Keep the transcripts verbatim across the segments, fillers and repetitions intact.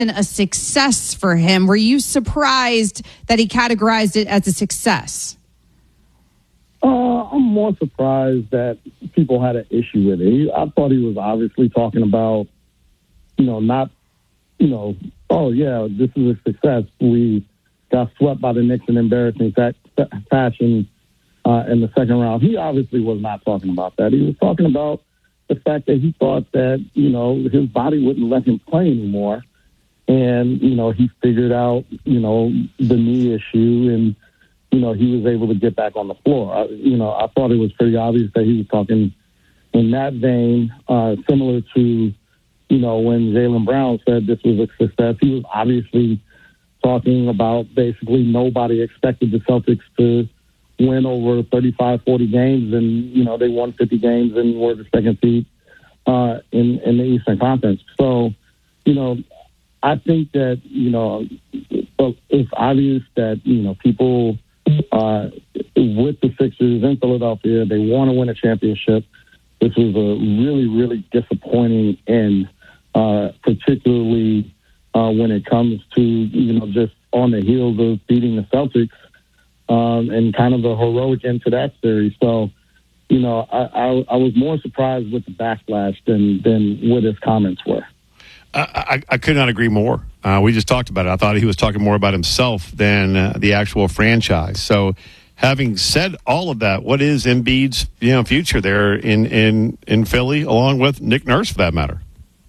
a success for him. Were you surprised that he categorized it as a success? Uh, I'm more surprised that people had an issue with it. I thought he was obviously talking about, you know, not, you know, oh, yeah, this is a success. We got swept by the Knicks in embarrassing fa- fashion uh, in the second round. He obviously was not talking about that. He was talking about the fact that he thought that, you know, his body wouldn't let him play anymore. And, you know, he figured out, you know, the knee issue and, you know, he was able to get back on the floor. I, you know, I thought it was pretty obvious that he was talking in that vein, uh, similar to, you know, when Jaylen Brown said this was a success. He was obviously talking about basically nobody expected the Celtics to win over thirty-five, forty games, and, you know, they won fifty games and were the second seed uh, in, in the Eastern Conference. So, you know, I think that, you know, it's obvious that, you know, people uh, with the Sixers in Philadelphia, they want to win a championship. This was a really, really disappointing end, uh, particularly uh, when it comes to, you know, just on the heels of beating the Celtics um, and kind of a heroic end to that series. So, you know, I, I, I was more surprised with the backlash than, than what his comments were. I, I could not agree more. Uh, we just talked about it. I thought he was talking more about himself than uh, the actual franchise. So, having said all of that, what is Embiid's you know future there in, in, in Philly, along with Nick Nurse, for that matter?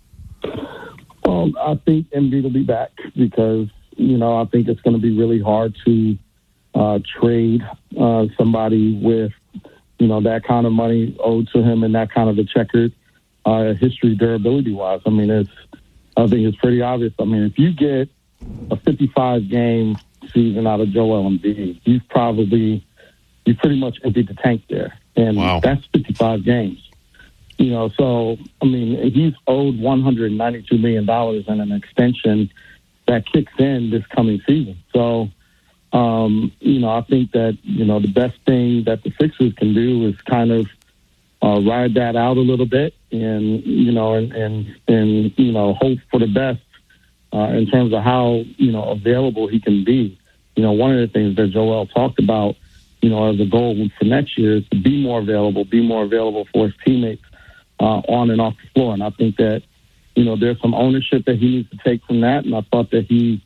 Well, I think Embiid will be back because you know I think it's going to be really hard to uh, trade uh, somebody with you know that kind of money owed to him and that kind of a checkered uh, history, durability wise. I mean, it's. I think it's pretty obvious. I mean, if you get a fifty-five game season out of Joel Embiid, you've probably, you pretty much emptied the tank there. And wow. That's fifty-five games. You know, so, I mean, he's owed one hundred ninety-two million dollars in an extension that kicks in this coming season. So, um, you know, I think that, you know, the best thing that the Sixers can do is kind of Uh, ride that out a little bit and, you know, and, and, and you know, hope for the best uh, in terms of how, you know, available he can be. You know, one of the things that Joel talked about, you know, as a goal for next year is to be more available, be more available for his teammates uh, on and off the floor. And I think that, you know, there's some ownership that he needs to take from that. And I thought that he,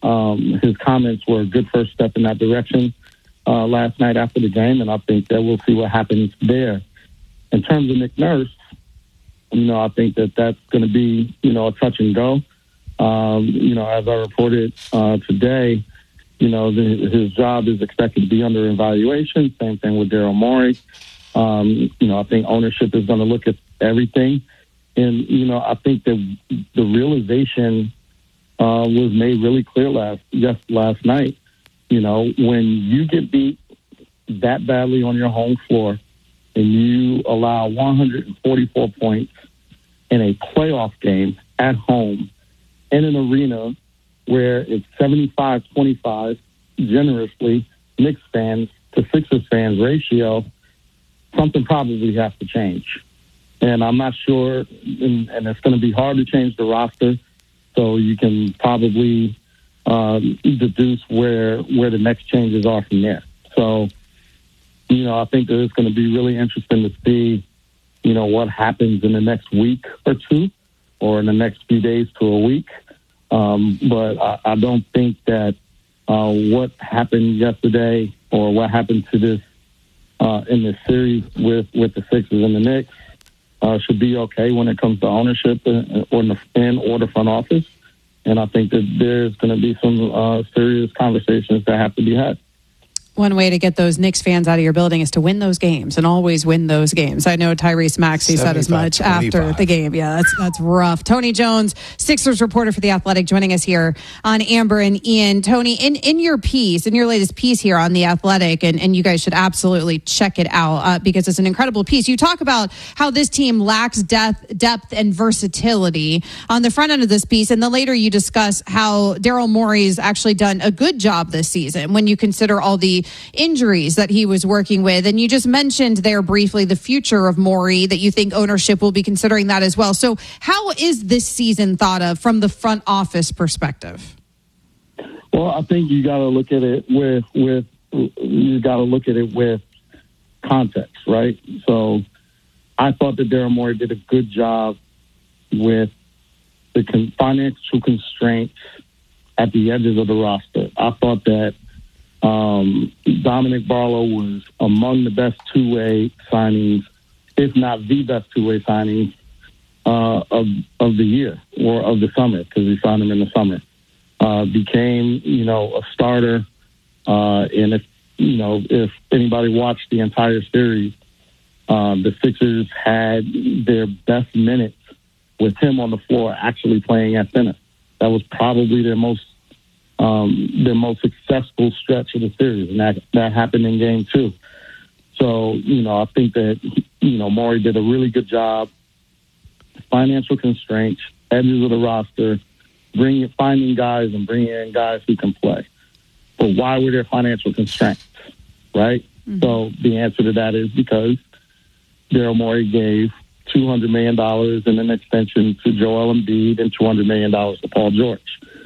um, his comments were a good first step in that direction uh, last night after the game. And I think that we'll see what happens there. In terms of Nick Nurse, you know, I think that that's going to be, you know, a touch and go. Um, you know, as I reported uh, today, you know, the, his job is expected to be under evaluation. Same thing with Daryl Morey. Um, you know, I think ownership is going to look at everything. And, you know, I think that the realization uh, was made really clear last, just last night. You know, when you get beat that badly on your home floor, and you allow one hundred forty-four points in a playoff game at home in an arena where it's seventy-five twenty-five, generously, Knicks fans to Sixers fans ratio, something probably has to change. And I'm not sure, and, and it's going to be hard to change the roster, so you can probably um, deduce where where the next changes are from there. So, you know, I think that it's going to be really interesting to see, you know, what happens in the next week or two or in the next few days to a week. Um, but I, I don't think that uh, what happened yesterday or what happened to this uh, in this series with, with the Sixers and the Knicks uh, should be okay when it comes to ownership or in, the, in or the front office. And I think that there's going to be some uh, serious conversations that have to be had. One way to get those Knicks fans out of your building is to win those games and always win those games. I know Tyrese Maxey said as much after the game. Yeah, that's that's rough. Tony Jones, Sixers reporter for The Athletic, joining us here on Amber and Ian. Tony, in, in your piece, in your latest piece here on The Athletic, and, and you guys should absolutely check it out uh, because it's an incredible piece. You talk about how this team lacks depth, depth and versatility on the front end of this piece, and then later you discuss how Daryl Morey's actually done a good job this season when you consider all the injuries that he was working with. And you just mentioned there briefly the future of Morey, that you think ownership will be considering that as well. So how is this season thought of from the front office perspective? Well, I think you got to look at it with, with, you got to look at it with context, right? So I thought that Daryl Morey did a good job with the con- financial constraints at the edges of the roster. I thought that um, Dominic Barlow was among the best two-way signings, if not the best two-way signings uh, of of the year or of the summer, because we signed him in the summer. Uh, became, you know, a starter. Uh, and if, you know, if anybody watched the entire series, uh, the Sixers had their best minutes with him on the floor actually playing at center. That was probably their most um, their most successful stretch of the series, and that, that happened in game two. So, you know, I think that, you know, Morey did a really good job. Financial constraints, edges of the roster, bringing, finding guys and bringing in guys who can play. But why were there financial constraints, right? Mm-hmm. So the answer to that is because Daryl Morey gave two hundred million dollars in an extension to Joel Embiid and two hundred million dollars to Paul George.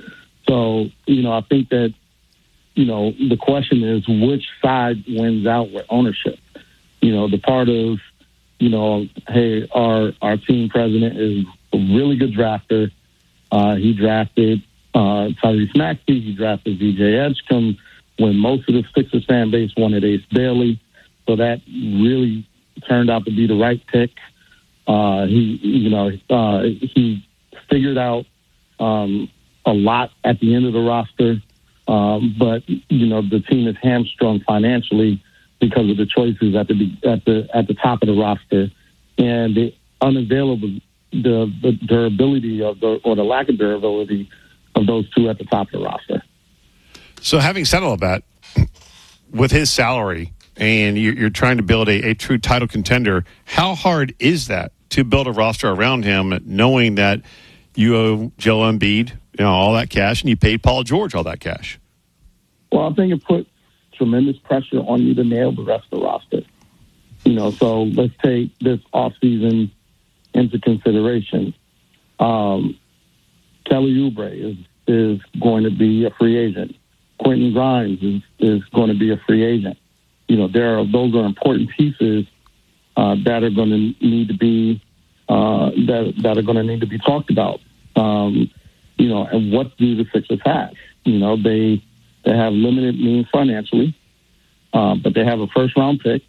So, you know, I think that, you know, the question is which side wins out with ownership? You know, the part of, you know, hey, our, our team president is a really good drafter. Uh, he drafted uh, Tyrese Maxey. He drafted V J Edgecombe when most of the Sixers fan base wanted Ace Bailey. So that really turned out to be the right pick. Uh, he, you know, uh, he figured out um, a lot at the end of the roster, um, but you know the team is hamstrung financially because of the choices at the at the at the top of the roster and the unavailable the, the durability of the or the lack of durability of those two at the top of the roster. So, having said all of that, with his salary, and you're, you're trying to build a, a true title contender, how hard is that to build a roster around him, knowing that you owe Joel Embiid, you know, all that cash, and you paid Paul George all that cash? Well, I think it puts tremendous pressure on you to nail the rest of the roster. You know, so let's take this offseason into consideration. Um, Kelly Oubre is is going to be a free agent. Quentin Grimes is, is going to be a free agent. You know, there are those are important pieces uh, that are going to need to be uh, that that are going to need to be talked about. Um, you know, and what do the Sixers have? You know, they they have limited means financially, uh, but they have a first round pick,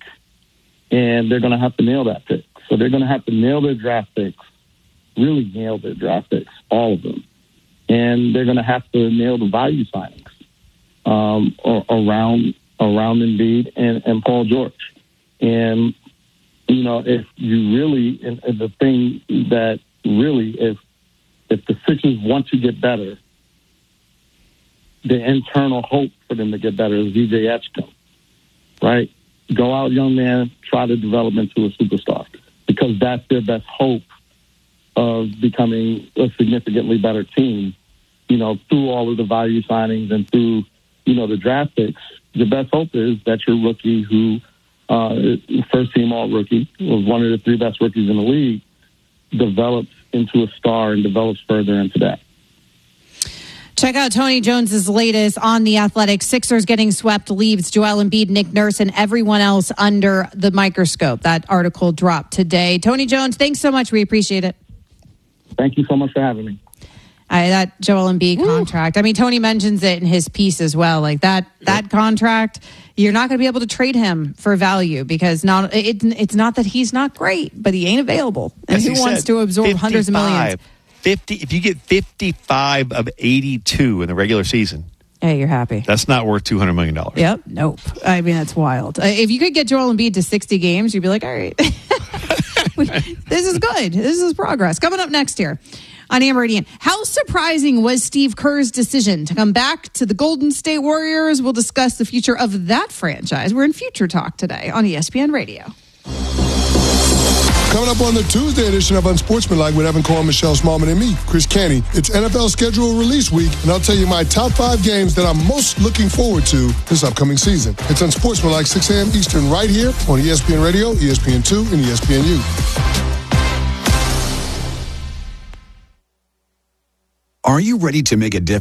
and they're going to have to nail that pick. So they're going to have to nail their draft picks, really nail their draft picks, all of them, and they're going to have to nail the value signings um, or, around around Embiid and, and Paul George. And you know, if you really, and, and the thing that really, if if the Sixers want to get better, the internal hope for them to get better is V J Edgecombe, right? Go out, young man, try to develop into a superstar, because that's their best hope of becoming a significantly better team, you know, through all of the value signings and through, you know, the draft picks. The best hope is that your rookie, who uh, first team all rookie, was one of the three best rookies in the league, develops into a star and develops further into that. Check out Tony Jones's latest on The Athletic. Sixers getting swept leaves Joel Embiid, Nick Nurse, and everyone else under the microscope. That article dropped today. Tony Jones, thanks so much. We appreciate it. Thank you so much for having me. I, that Joel Embiid Woo. contract. I mean, Tony mentions it in his piece as well. Like that, that contract, you're not going to be able to trade him for value because not it, it's not that he's not great, but he ain't available. And As who wants said, to absorb hundreds of millions? fifty If you get fifty-five of eighty-two in the regular season, hey, you're happy. That's not worth two hundred million dollars. Yep. Nope. I mean, that's wild. If you could get Joel Embiid to sixty games, you'd be like, all right, this is good. This is progress. Coming up next here on Amber Meridian. How surprising was Steve Kerr's decision to come back to the Golden State Warriors? We'll discuss the future of that franchise. We're in Future Talk today on E S P N Radio. Coming up on the Tuesday edition of Unsportsmanlike with Evan Cohen, Michelle Smallman, and me, Chris Canty. It's N F L schedule release week, and I'll tell you my top five games that I'm most looking forward to this upcoming season. It's Unsportsmanlike, six a.m. Eastern, right here on E S P N Radio, E S P N two, and E S P N U. Are you ready to make a difference?